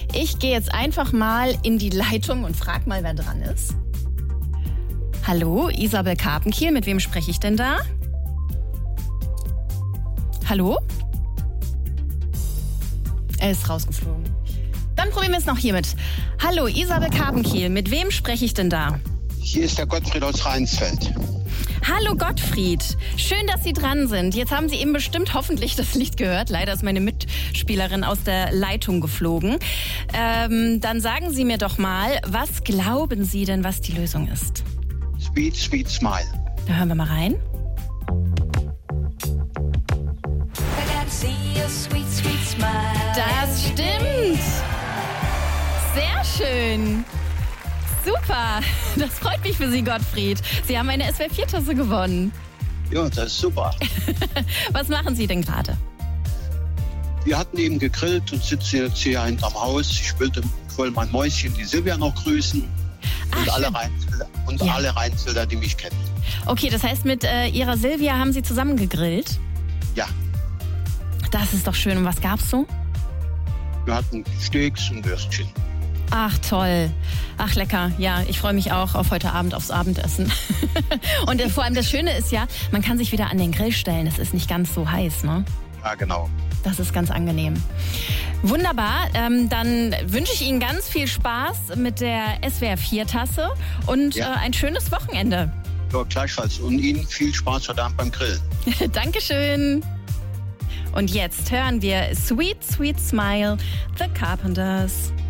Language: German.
Ich gehe jetzt einfach mal in die Leitung und frag mal, wer dran ist. Hallo, Isabel Karpenkiel, mit wem spreche ich denn da? Hallo? Er ist rausgeflogen. Dann probieren wir es noch hiermit. Hallo, Isabel Karpenkiel, mit wem spreche ich denn da? Hier ist der Gottfried aus Rheinsfeld. Hallo Gottfried, schön, dass Sie dran sind. Jetzt haben Sie eben bestimmt hoffentlich das Lied gehört. Leider ist meine Mitspielerin aus der Leitung geflogen. Dann sagen Sie mir doch mal, was glauben Sie denn, was die Lösung ist? Sweet, sweet smile. Da hören wir mal rein. Das stimmt. Sehr schön. Super. Das freut mich für Sie, Gottfried. Sie haben eine SWR4-Tasse gewonnen. Ja, das ist super. Was machen Sie denn gerade? Wir hatten eben gegrillt und sitzen jetzt hier hinterm Haus. Ich wollte mein Mäuschen, die Silvia, noch grüßen. Und alle Rheinfelder, die mich kennen. Okay, das heißt, mit Ihrer Silvia haben Sie zusammen gegrillt? Ja. Das ist doch schön. Und was gab's so? Wir hatten Steaks und Würstchen. Ach, toll. Ach, lecker. Ja, ich freue mich auch auf heute Abend aufs Abendessen. Und vor allem das Schöne ist ja, man kann sich wieder an den Grill stellen. Es ist nicht ganz so heiß, ne? Ja, genau. Das ist ganz angenehm. Wunderbar. Dann wünsche ich Ihnen ganz viel Spaß mit der SWR4-Tasse und ein schönes Wochenende. Ja, gleichfalls. Und Ihnen viel Spaß heute Abend beim Grillen. Dankeschön. Und jetzt hören wir Sweet, Sweet Smile, The Carpenters.